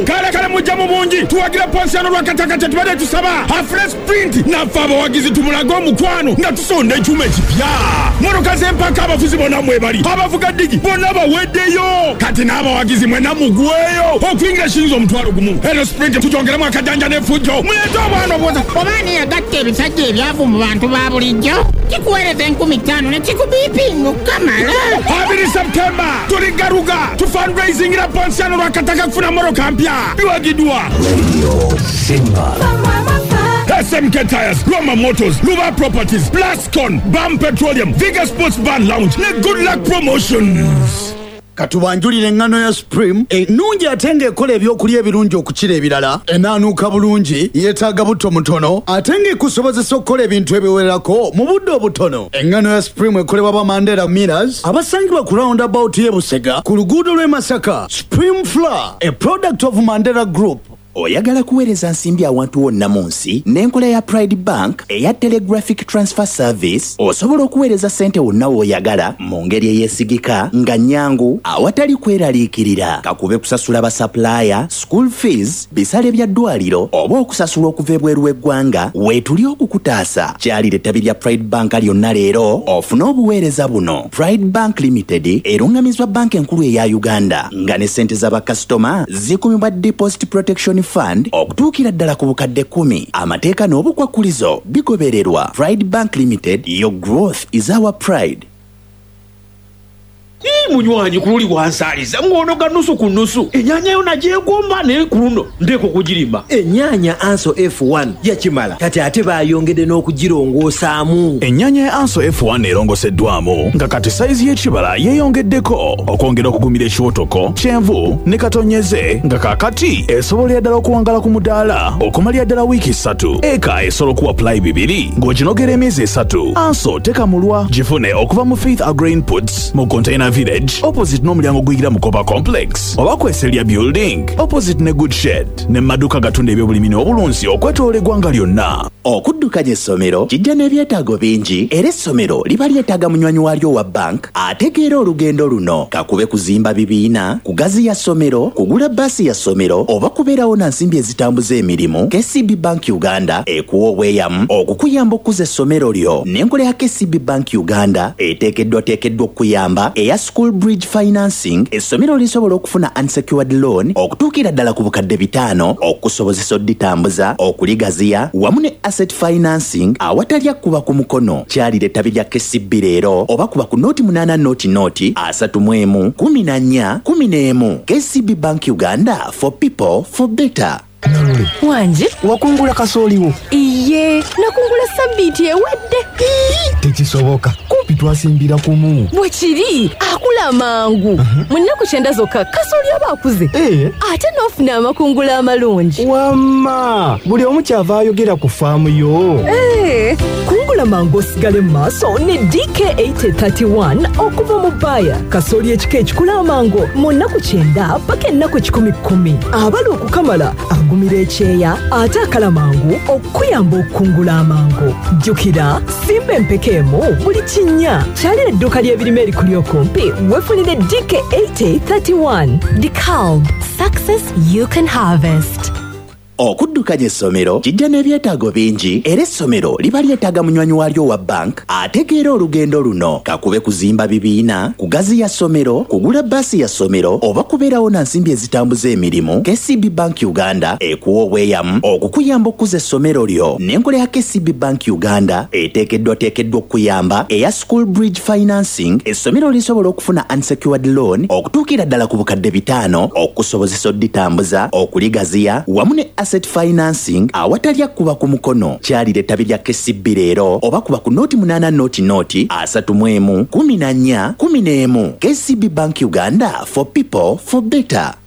kale mujja mu bungi tuwagira Ponsiano Rwakatakata tubadde tusaba a fresh print nafa abawagizi tumulaga omukwano nga tusonda ekyuma ekipya motoka z'empaka abafuzi bonna mwebali abavuga digi bonna baweddeyo kati n'abawagizi mwena mugweyo okuyingira shiyinza omutwalo gumu eno sprint tugyongeramu akajanja n'effujjo muleete obwana obwoza obaani yagatta ebisajja ebyavu mu bantu ba bulijjo kikuweereza 15,000 ne kikubiipinga okukamala 2 Septemba tuli garuga tu fundraisingira Ponsiano Rwakataka kufuna motoka mpya biwagidwa Radio Simba. SMK Tires, Roma Motors, Luba Properties, Plascon, BAM Petroleum, Viga Sports Bar Lounge, ne Good Luck Promotions. Katubanjulire engano ya Supreme ennungi ate ng'ekola ebyokulya ebirungi okukira ebirala enaanuuka bulungi yeetaaga butto mutono ate ng'ekusobozesa okukola ebintu ebiwererako mu budde obutono. Engano ya Supreme ekolebwa ba Mandela Millers abasangibwa ku roundabout y'e Busega ku luguudo lw'e Masaka. Supreme Flour, a product of Mandela Group. Oyagala kuweereza nsimbi awantu wonna mu nsi n'enkola ya Pride Bank eya Telegraphic Transfer Service osobola okuweereza ssente wonna w'oyagala mu ngeri eyeesigika nga nnyangu awatali kweraliikirira kakube kusasula basapulaaya school fees bisale bya ddwaliro oba okusasula okuva ebweru w'eggwanga weetuli okukutaasa kyalira ettabi lya Pride Bank lyonna leero ofune obuweereza buno. Pride Bank Limited erungamizwa banka enkulu eya Uganda nga ne ssente z'abakasitoma zikumibwa Deposit Protection Fund okutuukira ddala ku bukadde 10. Amateeka n'obukwakulizo bigobererwa. Pride Bank Limited, your growth is our pride. Munywanyi kululi wansaaliza ng'onoga nusu ku nusu ennyanya yo nagyegomba naye ku luno ndeeko kugirimba. Ennyanya Anso F1 yakimala kati ate baayongedde n'okugirongosaamu. Ennyanya ya Anso F1 erongoseddwamu nga kati sayizi y'ekibala yeeyongeddeko okwongera okugumira ekiwotoko kyenvu ne katonyeze nga kaakati esobolera ddala okuwangala ku mudaala okumalira ddala wiiki 3 eka esobola okuwa pulayi 2 ng'oginogera emyezi 3. Anso tekamulwa gifune okuva mu Faith Agri Inputs mu Container Village opposite n'omulyango guyingira mu Kopa Complex oba kweselya building opposite ne Good Shed ne maduka gatunda ebyobulimi n'obulunzi okwetoola eggwanga lyonna. Okuddukanya essomero kijja n'ebyetaago bingi era essomero liba lyetaaga munywanyi waalyo wa bank ategeera olugendo luno kakube kuzimba bibiina kugaziya ssomero kugula bbaasi ya ssomero oba kubeerawo na nsimbi ezitambuza emirimu. KCB Bank Uganda ekuwa obweyamu okukuyamba okuza essomero lyo n'enkola ya KCB Bank Uganda eteekeddwa okuyamba eya School Bridge Financing essomero lisobola okufuna unsecured loan okutuukira ddala ku bukadde 5 okusobozesa odditambuza okuligaziya wamu ne asset financing awatalya kuba ku mukono. Kyalira ettabi lya KCB leero oba kuba ku noti 8 noti 31 14 KCB Bank Uganda, for people for better. Wanje wakungula kasooliwo. iye nakungula sabbiiti ewedde. Tekisoboka kumpi twasimbira kumu. Bwekiri akula mangu mu nnaku 9 zokka kasooli aba akuze ate n'ofuna amakungula amalungi. Wamma buli omu kyava ayogera ku faamu yo. Kungula mangu osigale mu maaso ne DK831 okuva mu bbaya. Kasooli ekika ekikula amango mu nnaku 9 paka ennaku 10 abali okukamala agumira ekyeya ate akala mangu okuyamba okukungula amango. Jjukira simba empekeemu buli kinnya. Kyalira edduuka ly'ebirime erikuli okumpi wefunire DK831. DeKalb, success you can harvest. Okuddukanya essomero kijja n'ebyetaago bingi era essomero liba lyetaaga munywanyi waalyo wa bank ategeera olugendo luno kakube kuzimba bibiina kugaziya ssomero kugula bbaasi ya ssomero oba kubeerawo na nsimbi ezitambuza emirimu. KCB Bank Uganda ekuwa obweyamu okukuyamba okuza essomero lyo n'enkola ya KCB Bank Uganda eteekeddwa okuyamba eya School Bridge Financing essomero lisobola okufuna unsecured loan okutuukira ddala ku bukadde 5 okusobozesa odditambuza okuligaziya wamu ne asset financing awatalya kuba ku mukono. Kyalira ettabi lya KCB leero oba kuba ku noti 8 noti 31 14 KCB Bank Uganda, for people for better.